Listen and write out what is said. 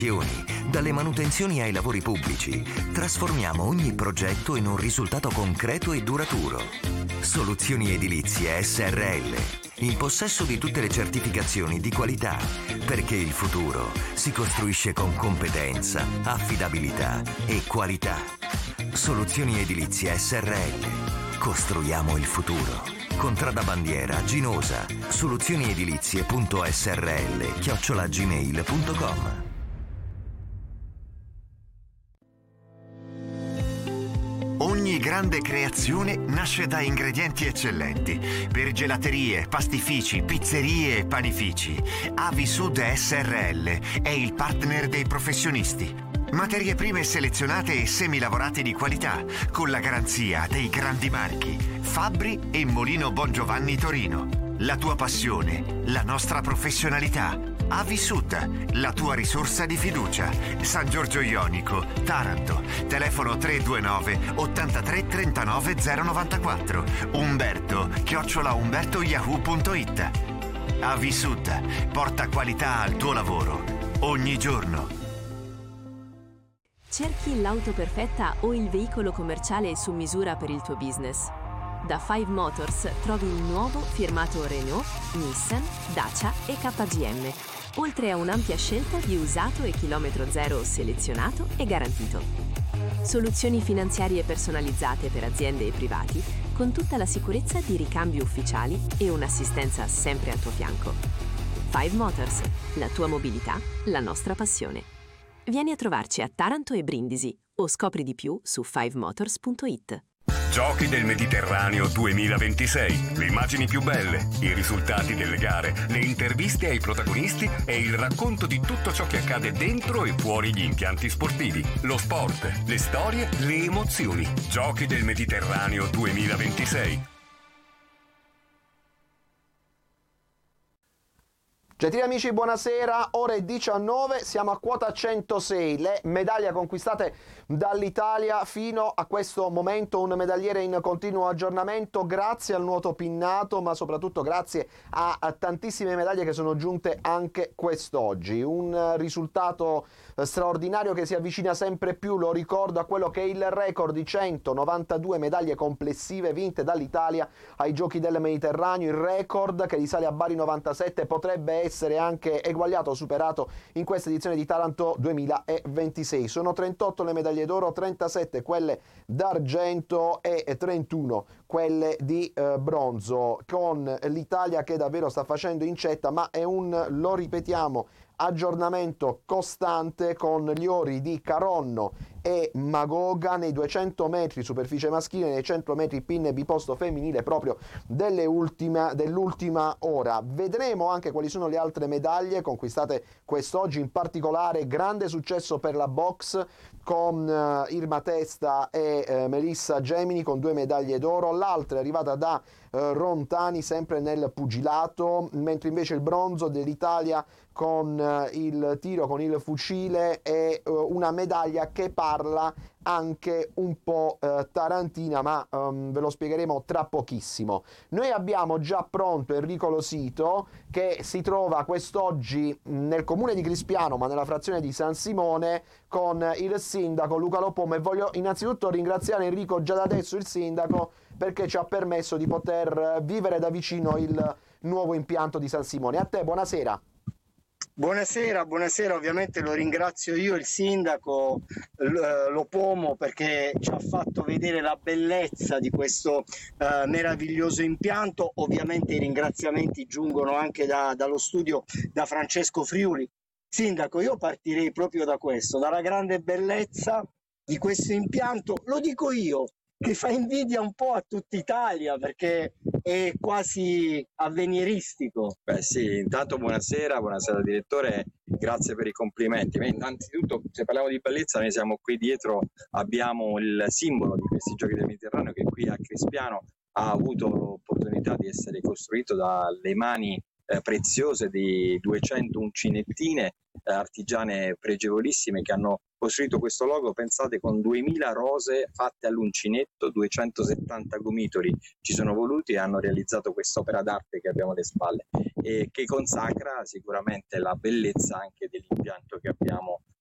Dalle manutenzioni ai lavori pubblici, trasformiamo ogni progetto in un risultato concreto e duraturo. Soluzioni Edilizie SRL, in possesso di tutte le certificazioni di qualità, perché il futuro si costruisce con competenza, affidabilità e qualità. Soluzioni Edilizie SRL. Costruiamo il futuro. Contrada Bandiera, Ginosa. soluzioniedilizie.srl@gmail.com. Ogni grande creazione nasce da ingredienti eccellenti. Per gelaterie, pastifici, pizzerie e panifici, Avisud SRL è il partner dei professionisti. Materie prime selezionate e semilavorate di qualità, con la garanzia dei grandi marchi Fabbri e Molino Bongiovanni Torino. La tua passione, la nostra professionalità. Avisud, la tua risorsa di fiducia. San Giorgio Ionico, Taranto. Telefono 329 83 39 094. Umberto@umbertoyahoo.it. Avisud porta qualità al tuo lavoro ogni giorno. Cerchi l'auto perfetta o il veicolo commerciale su misura per il tuo business? Da 5 Motors trovi il nuovo firmato Renault, Nissan, Dacia e KGM, oltre a un'ampia scelta di usato e chilometro zero selezionato e garantito. Soluzioni finanziarie personalizzate per aziende e privati, con tutta la sicurezza di ricambi ufficiali e un'assistenza sempre al tuo fianco. 5 Motors, la tua mobilità, la nostra passione. Vieni a trovarci a Taranto e Brindisi o scopri di più su 5motors.it. Giochi del Mediterraneo 2026. Le immagini più belle, i risultati delle gare, le interviste ai protagonisti e il racconto di tutto ciò che accade dentro e fuori gli impianti sportivi. Lo sport, le storie, le emozioni. Giochi del Mediterraneo 2026. Gentili amici, buonasera, ore 19, siamo a quota 106, le medaglie conquistate dall'Italia fino a questo momento, un medagliere in continuo aggiornamento grazie al nuoto pinnato, ma soprattutto grazie a tantissime medaglie che sono giunte anche quest'oggi. Un risultato straordinario che si avvicina sempre più, lo ricordo, a quello che è il record di 192 medaglie complessive vinte dall'Italia ai Giochi del Mediterraneo, il record che risale a Bari 97 potrebbe essere anche eguagliato o superato in questa edizione di Taranto 2026. Sono 38 le medaglie d'oro, 37 quelle d'argento e 31 quelle di bronzo, con l'Italia che davvero sta facendo incetta, ma è lo ripetiamo, aggiornamento costante con gli ori di Caronno e Magoga nei 200 metri superficie maschile, nei 100 metri pin e biposto femminile proprio dell'ultima ora. Vedremo anche quali sono le altre medaglie conquistate quest'oggi, in particolare grande successo per la box con Irma Testa e Melissa Gemini con 2 medaglie d'oro, l'altra è arrivata da Rontani sempre nel pugilato, mentre invece il bronzo dell'Italia con il tiro con il fucile è una medaglia che parla anche un po' tarantina, ma ve lo spiegheremo tra pochissimo. Noi abbiamo già pronto Enrico Losito che si trova quest'oggi nel comune di Crispiano, ma nella frazione di San Simone, con il sindaco Luca Lopomo, e voglio innanzitutto ringraziare Enrico già da adesso, il sindaco, perché ci ha permesso di poter vivere da vicino il nuovo impianto di San Simone. A te, buonasera. Buonasera, ovviamente lo ringrazio io, il sindaco Lopomo, perché ci ha fatto vedere la bellezza di questo meraviglioso impianto. Ovviamente i ringraziamenti giungono anche dallo studio da Francesco Friuli. Sindaco, io partirei proprio da questo, dalla grande bellezza di questo impianto, lo dico io, che fa invidia un po' a tutta Italia perché è quasi avveniristico. Beh sì, intanto buonasera direttore, grazie per i complimenti. Innanzitutto, se parliamo di bellezza, noi siamo qui dietro, abbiamo il simbolo di questi Giochi del Mediterraneo che qui a Crispiano ha avuto l'opportunità di essere costruito dalle mani preziose di 200 uncinettine artigiane pregevolissime che hanno costruito questo logo, pensate, con 2000 rose fatte all'uncinetto, 270 gomitoli ci sono voluti e hanno realizzato quest'opera d'arte che abbiamo alle spalle e che consacra sicuramente la bellezza anche dell'impianto che abbiamo